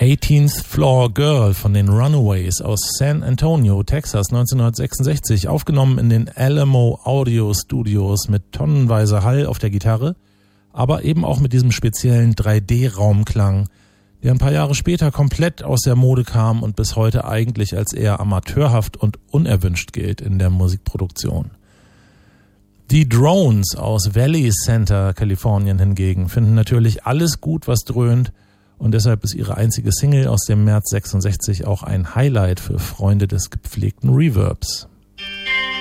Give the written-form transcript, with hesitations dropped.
18th Floor Girl von den Runaways aus San Antonio, Texas 1966, aufgenommen in den Alamo Audio Studios mit tonnenweise Hall auf der Gitarre, aber eben auch mit diesem speziellen 3D-Raumklang, der ein paar Jahre später komplett aus der Mode kam und bis heute eigentlich als eher amateurhaft und unerwünscht gilt in der Musikproduktion. Die Drones aus Valley Center, Kalifornien hingegen finden natürlich alles gut, was dröhnt, und deshalb ist ihre einzige Single aus dem März 66 auch ein Highlight für Freunde des gepflegten Reverbs.